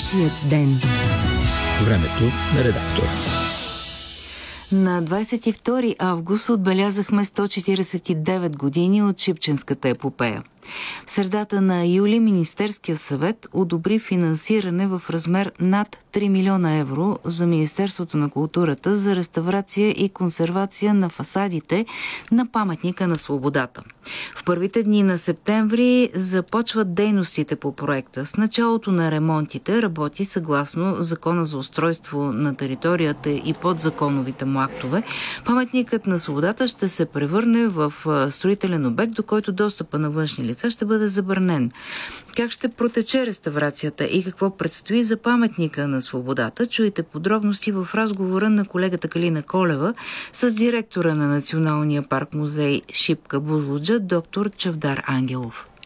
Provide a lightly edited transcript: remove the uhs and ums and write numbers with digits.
Нашият ден. Времето на редактора. На 22 август отбелязахме 149 години от Шипченската епопея. В средата на юли Министерския съвет одобри финансиране в размер над 3 милиона евро за Министерството на културата за реставрация и консервация на фасадите на паметника на свободата. В първите дни на септември започват дейностите по проекта. С началото на ремонтите работи съгласно Закона за устройство на територията и подзаконовите му актове. Паметникът на свободата ще се превърне в строителен обект, до който достъпа на външни лица ще бъде забранен. Как ще протече реставрацията и какво предстои за паметника на свободата? Чуйте подробности в разговора на колегата Калина Колева с директора на Националния парк музей Шипка Бузлуджа, доктор Чавдар Ангелов.